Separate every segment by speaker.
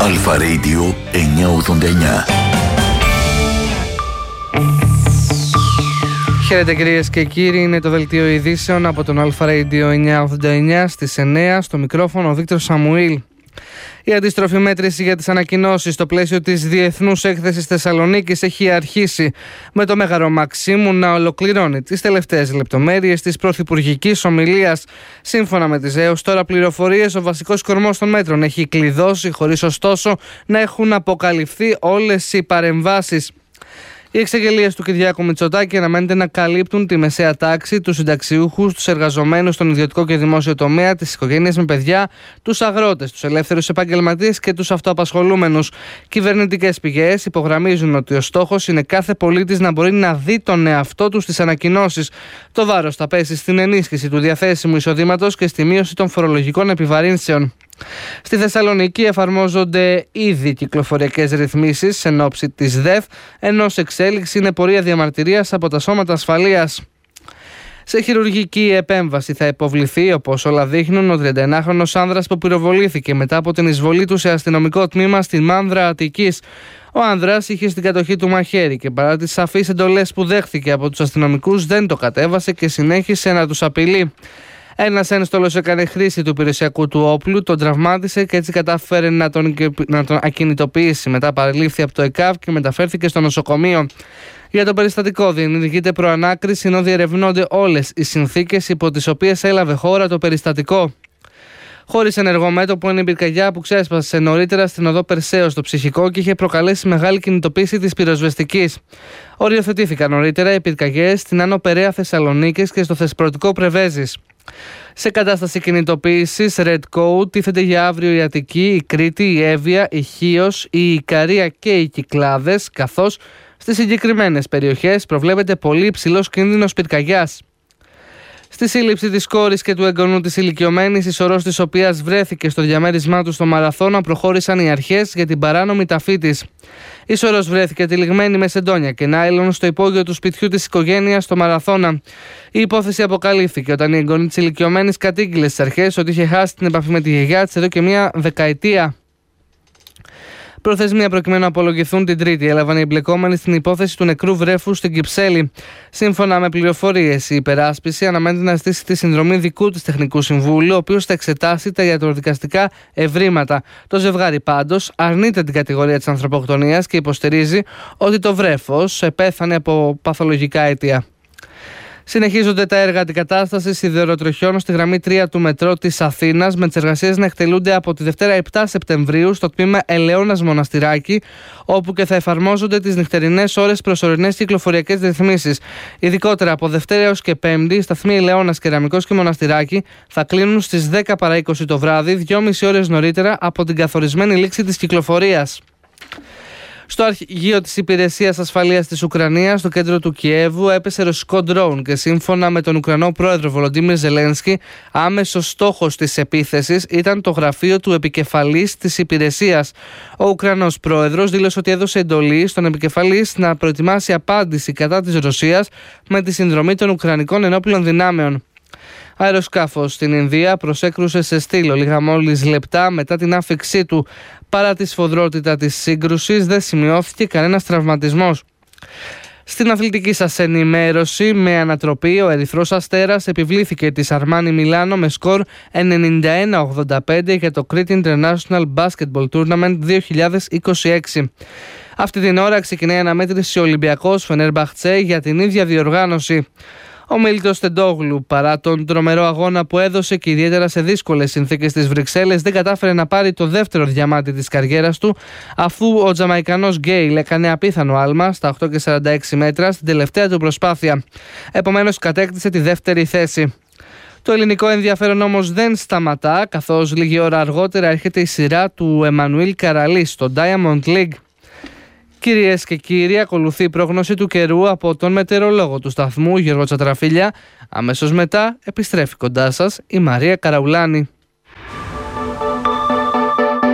Speaker 1: Αλφα Radio 989.
Speaker 2: Χαίρετε κυρίες και κύριοι, είναι το δελτίο ειδήσεων από τον Αλφα Radio 989 στις 9, στο μικρόφωνο ο Βίκτορ Σαμουήλ. Η αντίστροφη μέτρηση για τις ανακοινώσεις στο πλαίσιο της Διεθνούς Έκθεσης Θεσσαλονίκης έχει αρχίσει, με το Μέγαρο Μαξίμου να ολοκληρώνει τις τελευταίες λεπτομέρειες της πρωθυπουργικής ομιλίας. Σύμφωνα με τις έως τώρα πληροφορίες, ο βασικός κορμός των μέτρων έχει κλειδώσει, χωρίς ωστόσο να έχουν αποκαλυφθεί όλες οι παρεμβάσεις. Οι εξαγγελίες του Κυριάκου Μητσοτάκη αναμένεται να καλύπτουν τη μεσαία τάξη, τους συνταξιούχους, τους εργαζομένους στον ιδιωτικό και δημόσιο τομέα, τις οικογένειες με παιδιά, τους αγρότες, τους ελεύθερους επαγγελματίες και τους αυτοαπασχολούμενους. Κυβερνητικές πηγές υπογραμμίζουν ότι ο στόχος είναι κάθε πολίτης να μπορεί να δει τον εαυτό του στις ανακοινώσεις. Το βάρος θα πέσει στην ενίσχυση του διαθέσιμου εισοδήματος και στη μείωση των φορολογικών επιβαρύνσεων. Στη Θεσσαλονίκη εφαρμόζονται ήδη κυκλοφοριακές ρυθμίσεις εν ώψη της ΔΕΘ, ενώ σε εξέλιξη είναι πορεία διαμαρτυρίας από τα σώματα ασφαλείας. Σε χειρουργική επέμβαση θα υποβληθεί, όπως όλα δείχνουν, ο 31χρονος άνδρας που πυροβολήθηκε μετά από την εισβολή του σε αστυνομικό τμήμα στη Μάνδρα Αττικής. Ο άνδρας είχε στην κατοχή του μαχαίρι και παρά τις σαφείς εντολές που δέχθηκε από τους αστυνομικούς δεν το κατέβασε και συνέχισε να τους απειλεί. Ένας ένστολος έκανε χρήση του περιουσιακού του όπλου, τον τραυμάτισε και έτσι κατάφερε να τον ακινητοποιήσει. Μετά παρελήφθη από το ΕΚΑΒ και μεταφέρθηκε στο νοσοκομείο. Για το περιστατικό διενεργείται προανάκριση, ενώ διερευνώνται όλες οι συνθήκες υπό τις οποίες έλαβε χώρα το περιστατικό. Χωρίς ενεργό μέτωπο είναι η πυρκαγιά που ξέσπασε νωρίτερα στην οδό Περσέως στο Ψυχικό και είχε προκαλέσει μεγάλη κινητοποίηση της πυροσβεστικής. Οριοθετήθηκαν νωρίτερα οι πυρκαγιές στην Άνω Περαία Θεσσαλονίκης και στο Θεσπρωτικό Πρεβέζης. Σε κατάσταση κινητοποίησης Red Code τίθεται για αύριο η Αττική, η Κρήτη, η Εύβοια, η Χίος, η Ικαρία και οι Κυκλάδες, καθώς στις συγκεκριμένες περιοχές προβλέπεται πολύ υψηλός κίνδυνος πυρκαγιάς. Στη σύλληψη της κόρης και του εγγονού της ηλικιωμένης, η σωρός της οποίας βρέθηκε στο διαμέρισμά του στο Μαραθώνα, προχώρησαν οι αρχές για την παράνομη ταφή της. Η σωρός βρέθηκε τυλιγμένη με σεντόνια και νάιλον στο υπόγειο του σπιτιού της οικογένειας στο Μαραθώνα. Η υπόθεση αποκαλύφθηκε όταν η εγγονή της ηλικιωμένης κατήγγειλε στις αρχές ότι είχε χάσει την επαφή με τη γιαγιά της εδώ και μία δεκαετία. Προθεσμία προκειμένου να απολογηθούν την Τρίτη έλαβαν οι εμπλεκόμενοι στην υπόθεση του νεκρού βρέφου στην Κυψέλη. Σύμφωνα με πληροφορίες, η υπεράσπιση αναμένεται να στήσει τη συνδρομή δικού της τεχνικού συμβούλου, ο οποίος θα εξετάσει τα ιατροδικαστικά ευρήματα. Το ζευγάρι πάντως αρνείται την κατηγορία της ανθρωποκτονίας και υποστηρίζει ότι το βρέφος πέθανε από παθολογικά αίτια. Συνεχίζονται τα έργα αντικατάστασης σιδηροτροχιών στη γραμμή 3 του μετρό της Αθήνας, με τις εργασίες να εκτελούνται από τη Δευτέρα 7 Σεπτεμβρίου στο τμήμα Ελαιώνας Μοναστηράκι, όπου και θα εφαρμόζονται τις νυχτερινές ώρες προσωρινές κυκλοφοριακές ρυθμίσεις. Ειδικότερα από Δευτέρα έως και Πέμπτη, οι σταθμοί Ελαιώνας, Κεραμικός και Μοναστηράκι θα κλείνουν στις 10 παρά 20 το βράδυ, 2,5 ώρες νωρίτερα από την καθορισμένη λήξη της κυκλοφορίας. Στο αρχηγείο της Υπηρεσίας Ασφαλείας της Ουκρανίας, στο κέντρο του Κιέβου, έπεσε ρωσικό ντρόουν και σύμφωνα με τον Ουκρανό πρόεδρο Βολοντίμιρ Ζελένσκι, άμεσος στόχος της επίθεσης ήταν το γραφείο του επικεφαλής της υπηρεσίας. Ο Ουκρανός πρόεδρος δήλωσε ότι έδωσε εντολή στον επικεφαλής να προετοιμάσει απάντηση κατά της Ρωσίας με τη συνδρομή των Ουκρανικών ενόπλων δυνάμεων. Αεροσκάφος στην Ινδία προσέκρουσε σε στήλο λίγα μόλις λεπτά μετά την άφηξή του. Παρά τη σφοδρότητα της σύγκρουσης δεν σημειώθηκε κανένας τραυματισμός. Στην αθλητική σας ενημέρωση, με ανατροπή, ο Ερυθρός Αστέρας επιβλήθηκε της Αρμάνι Μιλάνο με σκορ 91-85 για το Crete International Basketball Tournament 2026. Αυτή την ώρα ξεκινάει αναμέτρηση Ολυμπιακός Φενέρμπαχτσε για την ίδια διοργάνωση. Ο Μίλτος Τεντόγλου, παρά τον τρομερό αγώνα που έδωσε και ιδιαίτερα σε δύσκολες συνθήκες στις Βρυξέλλες, δεν κατάφερε να πάρει το δεύτερο διαμάτι της καριέρας του, αφού ο Τζαμαϊκανός Γκέιλ έκανε απίθανο άλμα στα 8,46 μέτρα στην τελευταία του προσπάθεια. Επομένως, κατέκτησε τη δεύτερη θέση. Το ελληνικό ενδιαφέρον όμως δεν σταματά, καθώς λίγη ώρα αργότερα έρχεται η σειρά του Εμμανουήλ Καραλή στο Diamond League. Κυρίες και κύριοι, ακολουθεί η πρόγνωση του καιρού από τον μετεωρολόγο του σταθμού Γιώργο Τσατραφίλια. Αμέσως μετά επιστρέφει κοντά σας η Μαρία Καραουλάνη.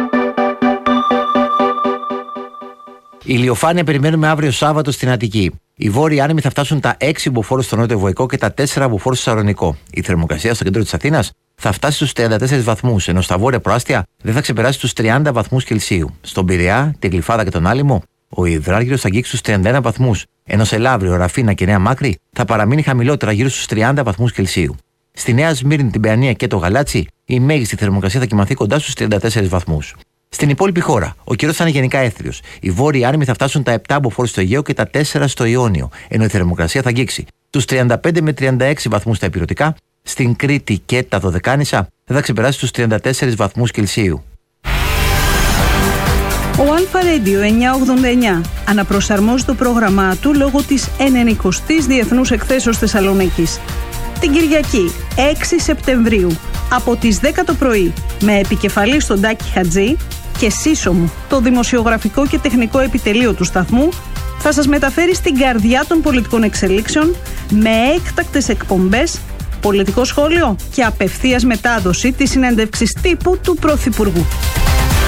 Speaker 3: Ηλιοφάνεια περιμένουμε αύριο Σάββατο στην Αττική. Οι βόρειοι άνεμοι θα φτάσουν τα 6 μποφόρ στο νότιο Βοϊκό και τα 4 μποφόρ στο Σαλονικό. Η θερμοκρασία στο κέντρο της Αθήνας θα φτάσει στους 34 βαθμούς, ενώ στα βόρεια προάστια δεν θα ξεπεράσει τους 30 βαθμούς Κελσίου. Στον Πειραιά, την Γλυφάδα και τον Άλυμο, ο υδράργυρος θα αγγίξει στους 31 βαθμούς, ενώ σε Λαύριο, Ραφίνα και Νέα Μάκρη θα παραμείνει χαμηλότερα γύρω στους 30 βαθμούς Κελσίου. Στη Νέα Σμύρνη, την Παιανία και το Γαλάτσι, η μέγιστη θερμοκρασία θα κοιμαθεί κοντά στους 34 βαθμούς. Στην υπόλοιπη χώρα, ο καιρός θα είναι γενικά έθριος. Οι βόρειοι άνεμοι θα φτάσουν τα 7 μποφόρ στο Αιγαίο και τα 4 στο Ιόνιο, ενώ η θερμοκρασία θα αγγίξει τους 35 με 36 βαθμούς στα ηπειρωτικά. Στην Κρήτη και τα Δωδεκάνησα δεν θα ξεπεράσει τους 34 βαθμούς Κελσίου.
Speaker 4: Ο Αλφα Radio 989 αναπροσαρμόζει το πρόγραμμά του λόγω της 90ης Διεθνούς Εκθέσεως Θεσσαλονίκης. Την Κυριακή 6 Σεπτεμβρίου από τις 10 το πρωί με επικεφαλή στον Τάκη Χατζή και σύσσωμο το δημοσιογραφικό και τεχνικό επιτελείο του σταθμού θα σας μεταφέρει στην καρδιά των πολιτικών εξελίξεων με έκτακτες εκπομπές, πολιτικό σχόλιο και απευθείας μετάδοση της συνέντευξης τύπου του Πρωθυπουργού.